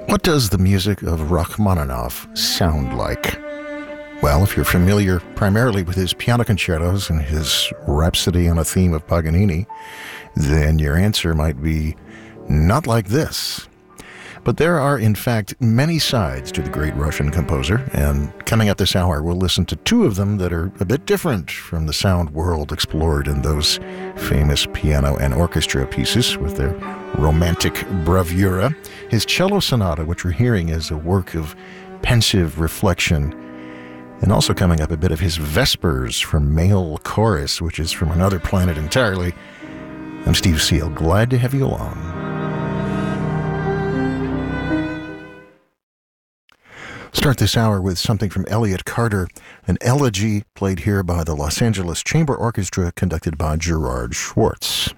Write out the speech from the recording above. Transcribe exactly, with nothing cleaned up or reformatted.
What does the music of Rachmaninoff sound like? Well, if you're familiar primarily with his piano concertos and his Rhapsody on a Theme of Paganini, then your answer might be not like this. But there are, in fact, many sides to the great Russian composer, and coming up this hour, we'll listen to two of them that are a bit different from the sound world explored in those famous piano and orchestra pieces with their romantic bravura. His cello sonata, which we're hearing, is a work of pensive reflection, and also coming up a bit of his Vespers from Male Chorus, which is from another planet entirely. I'm Steve Seal, glad to have you along. Start this hour with something from Elliott Carter, an elegy played here by the Los Angeles Chamber Orchestra conducted by Gerard Schwartz.